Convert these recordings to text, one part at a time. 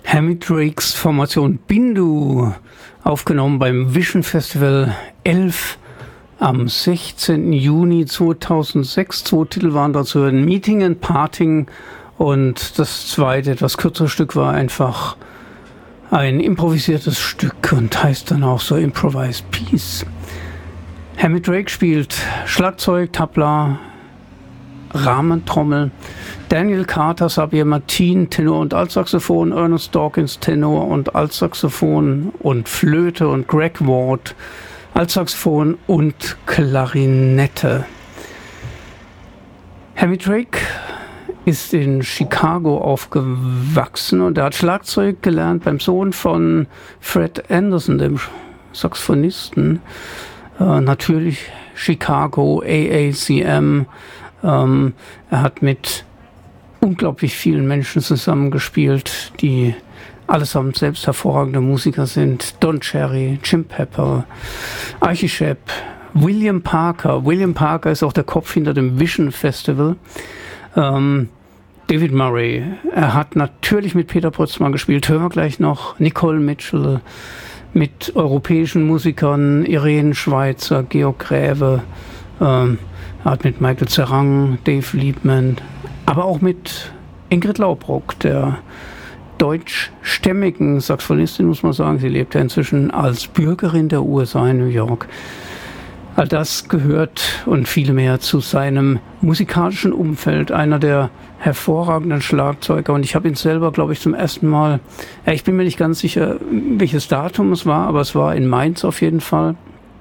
Hammy Drakes Formation Bindu, aufgenommen beim Vision Festival 11 am 16. Juni 2006. 2 Titel waren dazu: Meeting and Parting, und das zweite, etwas kürzere Stück, war einfach ein improvisiertes Stück und heißt dann auch so Improvised Piece. Hammy Drake spielt Schlagzeug, Tabla, Rahmentrommel. Daniel Carter, Sabir Martin, Tenor und Altsaxophon, Ernest Dawkins, Tenor und Altsaxophon und Flöte, und Greg Ward, Altsaxophon und Klarinette. Hammy Drake ist in Chicago aufgewachsen und er hat Schlagzeug gelernt beim Sohn von Fred Anderson, dem Saxophonisten. Natürlich Chicago, AACM. Er hat mit unglaublich vielen Menschen zusammengespielt, die allesamt selbst hervorragende Musiker sind. Don Cherry, Jim Pepper, Archie Shepp, William Parker. William Parker ist auch der Kopf hinter dem Vision Festival. David Murray. Er hat natürlich mit Peter Brötzmann gespielt. Hören wir gleich noch. Nicole Mitchell. Mit europäischen Musikern, Irene Schweizer, Georg Gräve. Er hat mit Michael Zerrang, Dave Liebman, aber auch mit Ingrid Laubruck, der deutschstämmigen Saxophonistin, muss man sagen. Sie lebt ja inzwischen als Bürgerin der USA in New York. All das gehört und viel mehr zu seinem musikalischen Umfeld. Einer der hervorragenden Schlagzeuger. Und ich habe ihn selber, glaube ich, zum ersten Mal, ich bin mir nicht ganz sicher, welches Datum es war, aber es war in Mainz auf jeden Fall.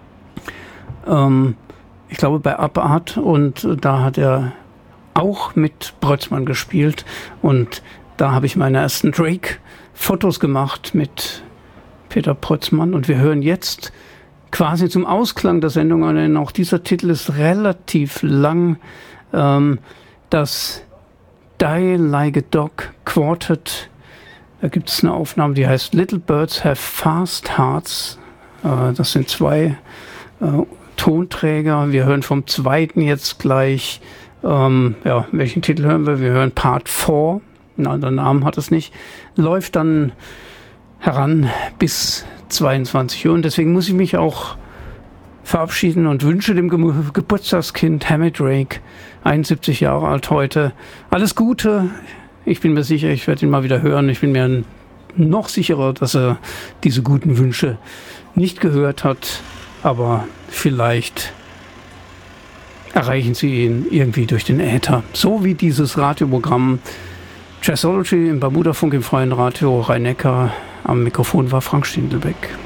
Ich glaube bei Abart, und da hat er auch mit Brötzmann gespielt. Und da habe ich meine ersten Drake-Fotos gemacht mit Peter Brötzmann. Und wir hören jetzt quasi zum Ausklang der Sendung an. Auch dieser Titel ist relativ lang. Das Die Like a Dog Quartet. Da gibt es eine Aufnahme, die heißt Little Birds Have Fast Hearts. Das sind 2 Tonträger. Wir hören vom zweiten jetzt gleich. Welchen Titel hören wir? Wir hören Part 4. Einen anderen Namen hat es nicht. Läuft dann heran bis 22 Uhr. Und deswegen muss ich mich auch verabschieden und wünsche dem Geburtstagskind Hammy Drake, 71 Jahre alt heute, alles Gute. Ich bin mir sicher, ich werde ihn mal wieder hören. Ich bin mir noch sicherer, dass er diese guten Wünsche nicht gehört hat. Aber vielleicht erreichen sie ihn irgendwie durch den Äther. So wie dieses Radioprogramm Jazzology im Bermuda-Funk im Freien Radio. Rhein-Neckar. Am Mikrofon war Frank Stindelbeck.